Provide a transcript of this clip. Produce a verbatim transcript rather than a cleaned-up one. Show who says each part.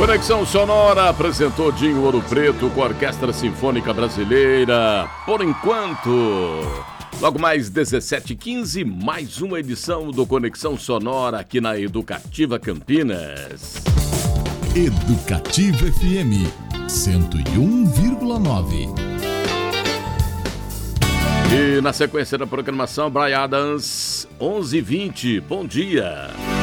Speaker 1: Conexão Sonora apresentou Dinho Ouro Preto com a Orquestra Sinfônica Brasileira. Por enquanto, logo mais dezessete e quinze, mais uma edição do Conexão Sonora aqui na Educativa Campinas.
Speaker 2: Educativa F M cento e um vírgula nove.
Speaker 1: E na sequência da programação, Bryan Adams, onze e vinte. Bom dia.